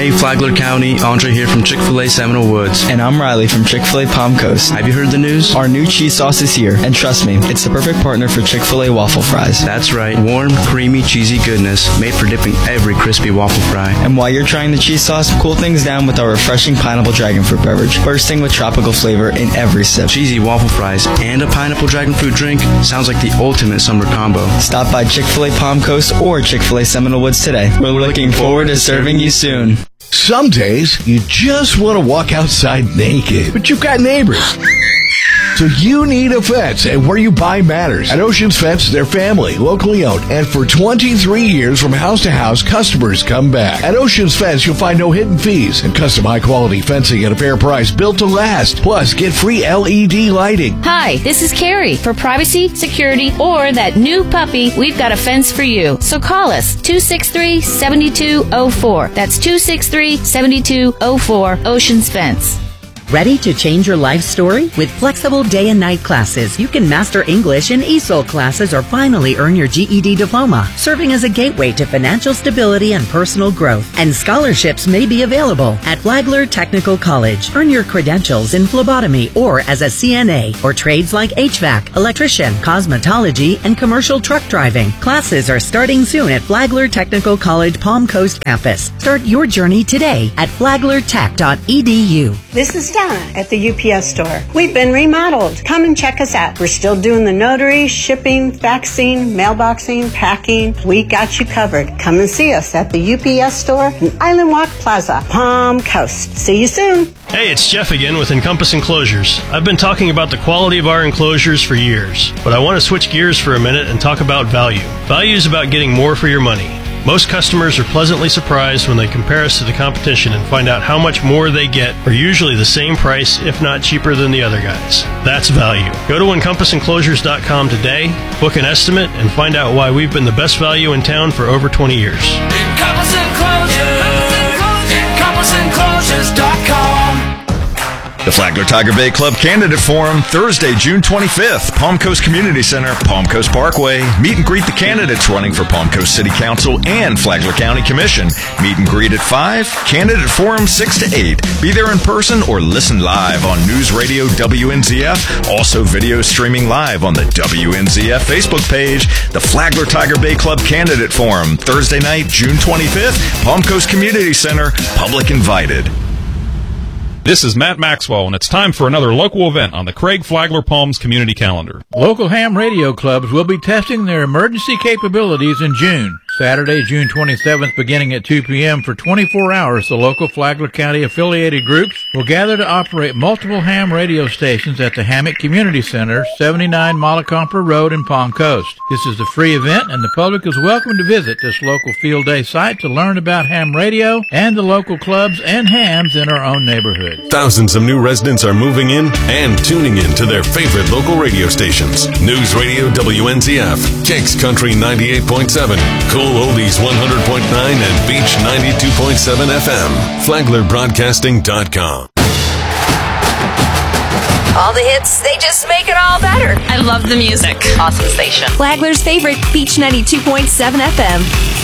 Hey Flagler County, Andre here from Chick-fil-A Seminole Woods. And I'm Riley from Chick-fil-A Palm Coast. Have you heard the news? Our new cheese sauce is here, and trust me, it's the perfect partner for Chick-fil-A waffle fries. That's right, warm, creamy, cheesy goodness, made for dipping every crispy waffle fry. And while you're trying the cheese sauce, cool things down with our refreshing pineapple dragon fruit beverage, bursting with tropical flavor in every sip. Cheesy waffle fries and a pineapple dragon fruit drink sounds like the ultimate summer combo. Stop by Chick-fil-A Palm Coast or Chick-fil-A Seminole Woods today. We're looking forward to serving you soon. Some days, you just want to walk outside naked, but you've got neighbors. So you need a fence, and where you buy matters. At Oceans Fence, they're family, locally owned, and for 23 years from house to house, customers come back. At Oceans Fence, you'll find no hidden fees and custom high-quality fencing at a fair price, built to last. Plus, get free LED lighting. Hi, this is Carrie. For privacy, security, or that new puppy, we've got a fence for you. So call us, 263-7204. That's 263-7204, Oceans Fence. Ready to change your life story? With flexible day and night classes, you can master English in ESOL classes or finally earn your GED diploma, serving as a gateway to financial stability and personal growth. And scholarships may be available at Flagler Technical College. Earn your credentials in phlebotomy or as a CNA, or trades like HVAC, electrician, cosmetology, and commercial truck driving. Classes are starting soon at Flagler Technical College Palm Coast campus. Start your journey today at flaglertech.edu. This is Donna at the UPS store. We've been remodeled. Come and check us out. We're still doing the notary, shipping, faxing, mailboxing, packing. We got you covered. Come and see us at the UPS store in Island Walk Plaza, Palm Coast. See you soon. Hey, it's Jeff again with Encompass Enclosures. I've been talking about the quality of our enclosures for years, but I want to switch gears for a minute and talk about value. Value is about getting more for your money. Most customers are pleasantly surprised when they compare us to the competition and find out how much more they get for usually the same price, if not cheaper than the other guys. That's value. Go to EncompassEnclosures.com today, book an estimate, and find out why we've been the best value in town for over 20 years. Encompass Enclosures. EncompassEnclosures.com. The Flagler Tiger Bay Club Candidate Forum, Thursday, June 25th, Palm Coast Community Center, Palm Coast Parkway. Meet and greet the candidates running for Palm Coast City Council and Flagler County Commission. Meet and greet at 5, Candidate Forum 6 to 8. Be there in person or listen live on News Radio WNZF. Also video streaming live on the WNZF Facebook page. The Flagler Tiger Bay Club Candidate Forum, Thursday night, June 25th, Palm Coast Community Center, public invited. This is Matt Maxwell, and it's time for another local event on the Craig Flagler Palms community calendar. Local ham radio clubs will be testing their emergency capabilities in June. Saturday, June 27th, beginning at 2 p.m. for 24 hours, the local Flagler County affiliated groups will gather to operate multiple ham radio stations at the Hammock Community Center, 79 Mollicomper Road in Palm Coast. This is a free event, and the public is welcome to visit this local field day site to learn about ham radio and the local clubs and hams in our own neighborhood. Thousands of new residents are moving in and tuning in to their favorite local radio stations. News Radio WNZF, Jake's Country 98.7, Cool Oldies 100.9, and Beach 92.7 FM. FlaglerBroadcasting.com. All the hits, they just make it all better. I love the music. Awesome station. Flagler's favorite, Beach 92.7 FM.